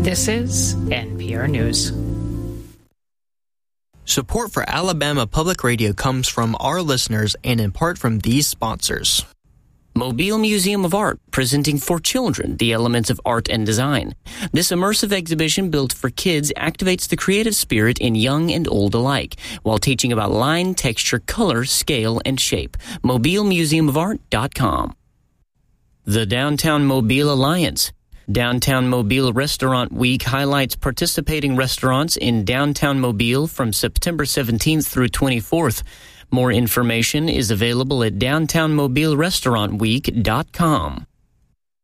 This is NPR News. Support for Alabama Public Radio comes from our listeners and in part from these sponsors. Mobile Museum of Art, presenting for children the elements of art and design. This immersive exhibition built for kids activates the creative spirit in young and old alike, while teaching about line, texture, color, scale, and shape. MobileMuseumofArt.com. The Downtown Mobile Alliance. Downtown Mobile Restaurant Week highlights participating restaurants in downtown Mobile from September 17th through 24th. More information is available at downtownmobilerestaurantweek.com.